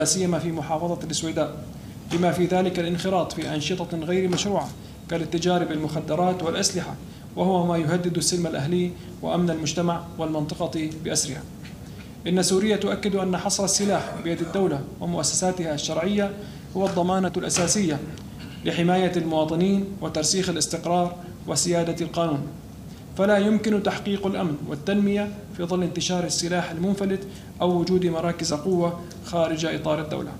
لا سيما في محافظة السويداء، بما في ذلك الانخراط في أنشطة غير مشروعة كالاتجار بالمخدرات والأسلحة، وهو ما يهدد السلم الأهلي وأمن المجتمع والمنطقة بأسرها. إن سوريا تؤكد أن حصر السلاح بيد الدولة ومؤسساتها الشرعية هو الضمانة الأساسية لحماية المواطنين وترسيخ الاستقرار وسيادة القانون، فلا يمكن تحقيق الأمن والتنمية في ظل انتشار السلاح المنفلت أو وجود مراكز قوة خارج إطار الدولة.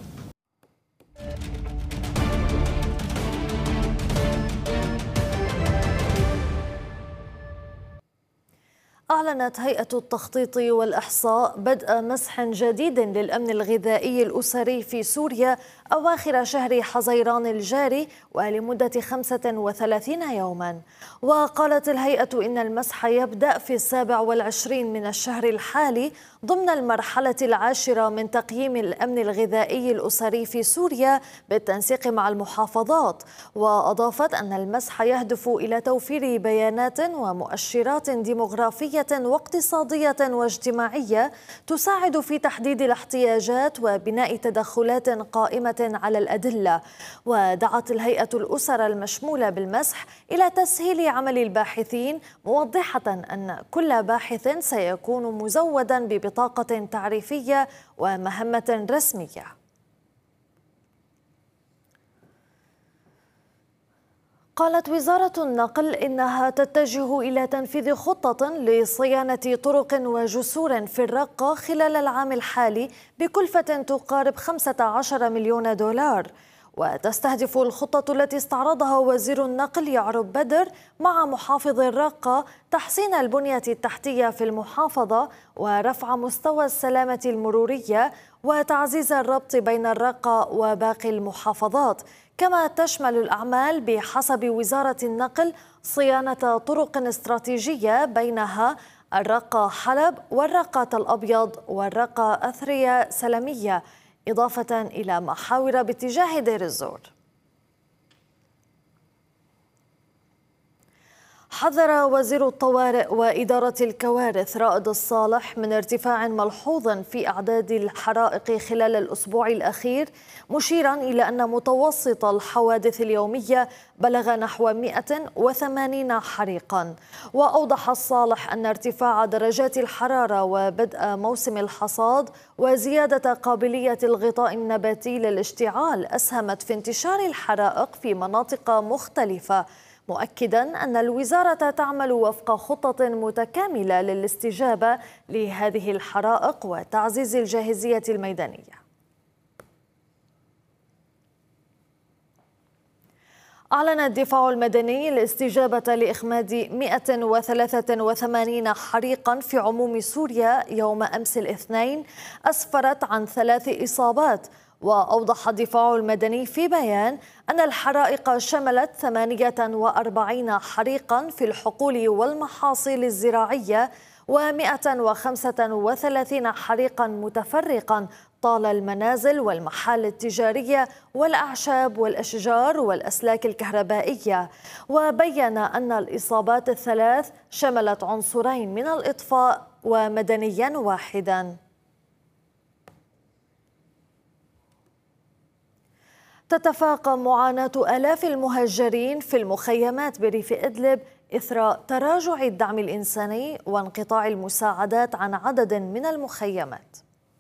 أعلنت هيئة التخطيط والإحصاء بدء مسح جديد للأمن الغذائي الأسري في سوريا أواخر شهر حزيران الجاري ولمدة 35 يوما. وقالت الهيئة إن المسح يبدأ في 27 من الشهر الحالي ضمن المرحلة العاشرة من تقييم الأمن الغذائي الأسري في سوريا بالتنسيق مع المحافظات. وأضافت أن المسح يهدف إلى توفير بيانات ومؤشرات ديمغرافية واقتصادية واجتماعية تساعد في تحديد الاحتياجات وبناء تدخلات قائمة على الأدلة. ودعت الهيئة الأسر المشمولة بالمسح إلى تسهيل عمل الباحثين، موضحة أن كل باحث سيكون مزودا ببطاقة تعريفية ومهمة رسمية. قالت وزارة النقل إنها تتجه إلى تنفيذ خطة لصيانة طرق وجسور في الرقة خلال العام الحالي بكلفة تقارب 15 مليون دولار. وتستهدف الخطة التي استعرضها وزير النقل يعرب بدر مع محافظ الرقة تحسين البنية التحتية في المحافظة ورفع مستوى السلامة المرورية وتعزيز الربط بين الرقة وباقي المحافظات. كما تشمل الأعمال بحسب وزارة النقل صيانة طرق استراتيجية بينها الرقة حلب والرقة الأبيض والرقة أثرية سلمية، إضافة إلى محاور باتجاه دير الزور. حذر وزير الطوارئ وإدارة الكوارث رائد الصالح من ارتفاع ملحوظ في أعداد الحرائق خلال الأسبوع الأخير، مشيرا إلى أن متوسط الحوادث اليومية بلغ نحو 180 حريقا. وأوضح الصالح أن ارتفاع درجات الحرارة وبدء موسم الحصاد وزيادة قابلية الغطاء النباتي للاشتعال أسهمت في انتشار الحرائق في مناطق مختلفة، مؤكدا أن الوزارة تعمل وفق خطة متكاملة للاستجابة لهذه الحرائق وتعزيز الجاهزية الميدانية. أعلن الدفاع المدني الاستجابة لإخماد 183 حريقا في عموم سوريا يوم أمس الاثنين أسفرت عن 3 إصابات. وأوضح الدفاع المدني في بيان أن الحرائق شملت 48 حريقا في الحقول والمحاصيل الزراعية و135 حريقا متفرقا طال المنازل والمحال التجارية والأعشاب والأشجار والأسلاك الكهربائية. وبين أن الإصابات الثلاث شملت عنصرين من الإطفاء ومدنيا واحدا. تتفاقم معاناة آلاف المهجرين في المخيمات بريف إدلب إثر تراجع الدعم الإنساني وانقطاع المساعدات عن عدد من المخيمات.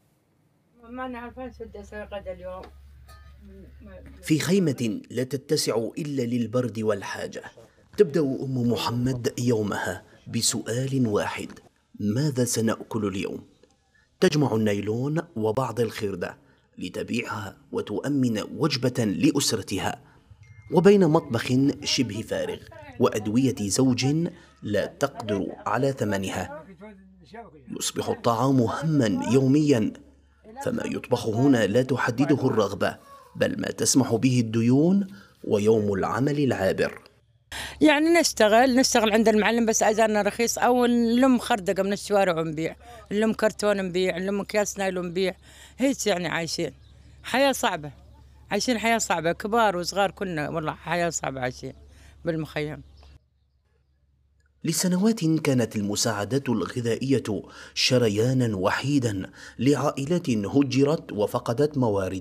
في خيمة لا تتسع إلا للبرد والحاجة، تبدأ أم محمد يومها بسؤال واحد: ماذا سنأكل اليوم؟ تجمع النايلون وبعض الخردة لتبيعها وتؤمن وجبة لأسرتها، وبين مطبخ شبه فارغ وأدوية زوج لا تقدر على ثمنها، يصبح الطعام هما يوميا، فما يطبخ هنا لا تحدده الرغبة بل ما تسمح به الديون ويوم العمل العابر. يعني نشتغل عند المعلم بس أجرنا رخيص، أو نلم خردقة من الشوارع ونبيع، نلم كرتون نبيع، نلم أكياس نايلون نبيع، هيك يعني عايشين حياة صعبة، عايشين حياة صعبة، كبار وصغار كنا والله حياة صعبة عايشين بالمخيم. لسنوات كانت المساعدات الغذائية شريانا وحيدا لعائلات هجرت وفقدت موارد